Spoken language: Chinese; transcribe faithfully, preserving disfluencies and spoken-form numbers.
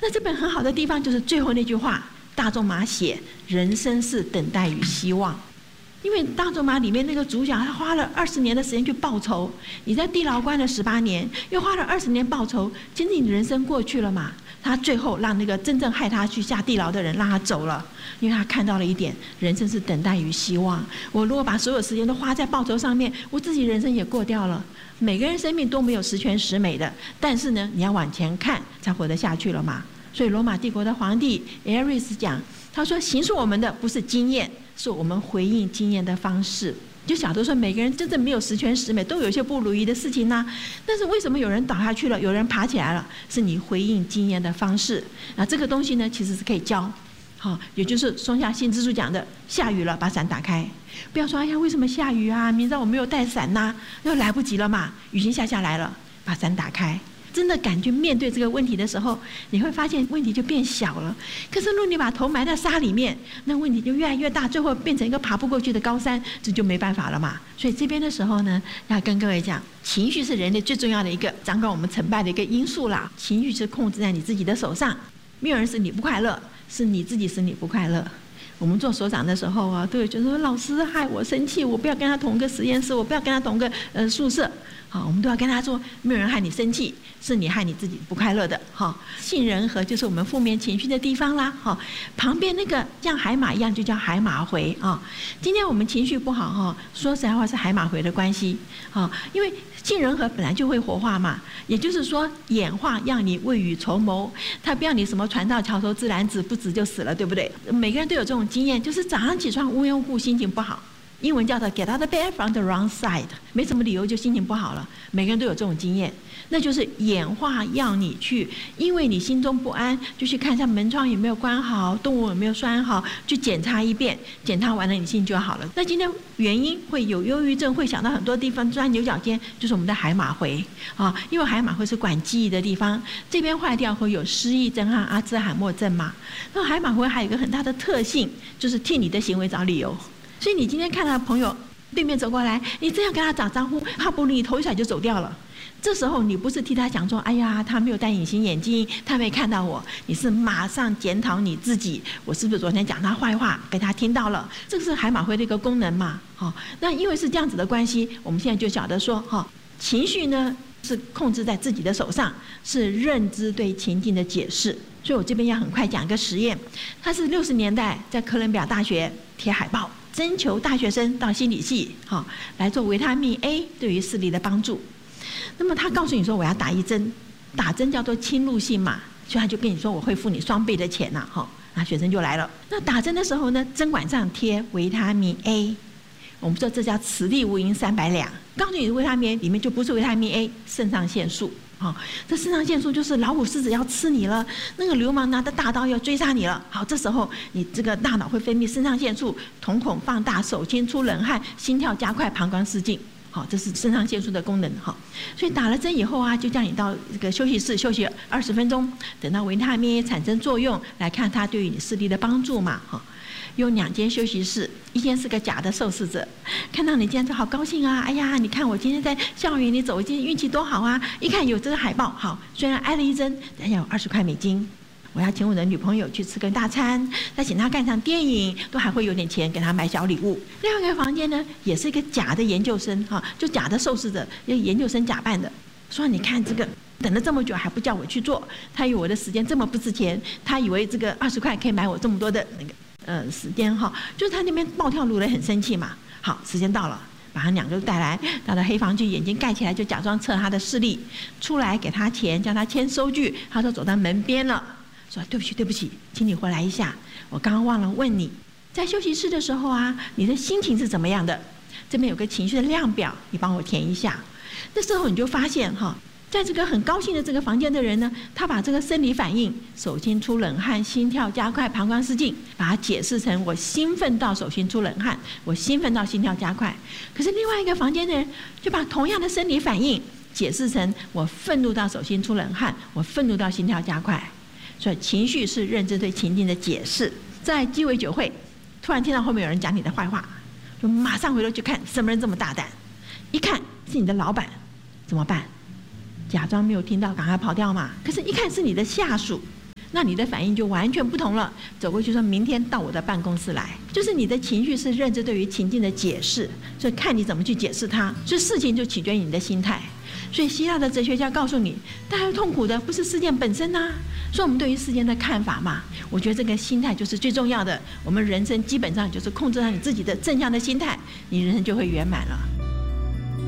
那这本很好的地方就是最后那句话，大仲马写人生是等待与希望。因为大仲马里面那个主角，他花了二十年的时间去报仇，你在地牢关了十八年，又花了二十年报仇，今天你人生过去了嘛？他最后让那个真正害他去下地牢的人让他走了，因为他看到了一点，人生是等待与希望。我如果把所有时间都花在报仇上面，我自己人生也过掉了。每个人生命都没有十全十美的，但是呢，你要往前看才活得下去了嘛。所以罗马帝国的皇帝 Aries 讲，他说形塑我们的不是经验，是我们回应经验的方式。就晓得说每个人真正没有十全十美，都有一些不如意的事情呢、啊。但是为什么有人倒下去了，有人爬起来了？是你回应经验的方式。那这个东西呢，其实是可以教。好，也就是松下幸之助讲的，下雨了把伞打开，不要说哎呀为什么下雨啊？明知道我没有带伞呐、啊，又来不及了嘛，雨先下下来了，把伞打开。真的敢去面对这个问题的时候，你会发现问题就变小了。可是如果你把头埋在沙里面，那问题就越来越大，最后变成一个爬不过去的高山，这就没办法了嘛。所以这边的时候呢，要跟各位讲，情绪是人类最重要的一个掌管我们成败的一个因素啦。情绪是控制在你自己的手上，没有人使你不快乐，是你自己使你不快乐。我们做所长的时候啊，都会觉得说老师害我生气，我不要跟他同一个实验室，我不要跟他同一个呃宿舍。好，我们都要跟他说，没有人害你生气，是你害你自己不快乐的。哈，杏仁核就是我们负面情绪的地方啦。哈，旁边那个像海马一样，就叫海马回啊。今天我们情绪不好哈，说实在话是海马回的关系啊，因为杏仁核本来就会活化嘛，也就是说演化让你未雨绸缪，它不要你什么船到桥头自然直，不直就死了，对不对？每个人都有这种经验，就是早上起床无缘无故心情不好。英文叫做 get out of bed from the wrong side， 没什么理由就心情不好了。每个人都有这种经验，那就是演化要你去，因为你心中不安，就去看一下门窗有没有关好，动物有没有拴好，去检查一遍，检查完了你心情就好了。那今天原因会有忧郁症，会想到很多地方钻牛角尖，就是我们的海马回啊，因为海马回是管记忆的地方，这边坏掉会有失忆症和阿兹海默症嘛。那海马回还有一个很大的特性，就是替你的行为找理由。所以你今天看到朋友对面走过来，你这样跟他打招呼，他不理你，头一甩就走掉了。这时候你不是替他讲说，哎呀，他没有戴隐形眼镜，他没看到我，你是马上检讨你自己，我是不是昨天讲他坏话，被他听到了？这个是海马回的一个功能嘛。好，那因为是这样子的关系，我们现在就晓得说，哈，情绪呢是控制在自己的手上，是认知对情境的解释。所以我这边要很快讲一个实验，它是六十年代在哥伦比亚大学贴海报，征求大学生到心理系好来做维他命 A 对于视力的帮助。那么他告诉你说我要打一针，打针叫做侵入性嘛，所以他就跟你说我会付你双倍的钱呐、啊，哈，那学生就来了。那打针的时候呢，针管上贴维他命 A， 我们说这叫此地无银三百两，告诉你维他命 A 里面就不是维他命 A， 肾上腺素。好，这肾上腺素就是老虎狮子要吃你了，那个流氓拿着大刀要追杀你了。好，这时候你这个大脑会分泌肾上腺素，瞳孔放大，手心出冷汗，心跳加快，膀胱失禁。好，这是肾上腺素的功能。好，所以打了针以后啊，就叫你到这个休息室休息二十分钟，等到维他命 A 产生作用，来看它对于你视力的帮助嘛。好。有两间休息室，一间是个假的受试者，看到你今天就好高兴啊！哎呀，你看我今天在校园里走，今天运气多好啊！一看有这个海报，好，虽然挨了一针，但要有二十块美金。我要请我的女朋友去吃个大餐，再请她看场电影，都还会有点钱给她买小礼物。另外一个房间呢，也是一个假的研究生，哈，就假的受试者，用研究生假扮的，说你看这个。等了这么久还不叫我去做，他以为我的时间这么不值钱，他以为这个二十块可以买我这么多的那个呃时间哈，就是他那边暴跳如雷，很生气嘛。好，时间到了，把他两个带来，到了黑房去，眼睛盖起来，就假装测他的视力，出来给他钱，叫他签收据。他说走到门边了，说对不起对不起，请你回来一下，我刚刚忘了问你，在休息室的时候啊，你的心情是怎么样的？这边有个情绪的量表，你帮我填一下。那时候你就发现哈。在这个很高兴的这个房间的人呢，他把这个生理反应，手心出冷汗，心跳加快，膀胱失禁，把它解释成我兴奋到手心出冷汗，我兴奋到心跳加快。可是另外一个房间的人就把同样的生理反应解释成我愤怒到手心出冷汗，我愤怒到心跳加快。所以情绪是认知对情境的解释。在鸡尾酒会，突然听到后面有人讲你的坏话，就马上回头去看什么人这么大胆，一看是你的老板，怎么办？假装没有听到，赶快跑掉嘛。可是，一看是你的下属， 那你的反应就完全不同了。走过去说明天到我的办公室来，就是你的情绪是认知对于情境的解释，所以看你怎么去解释它，所以事情就取决于你的心态。所以希腊的哲学家告诉你，大家痛苦的不是事件本身啊，所以我们对于事件的看法嘛，我觉得这个心态就是最重要的。我们人生基本上就是控制上你自己的正向的心态，你人生就会圆满了。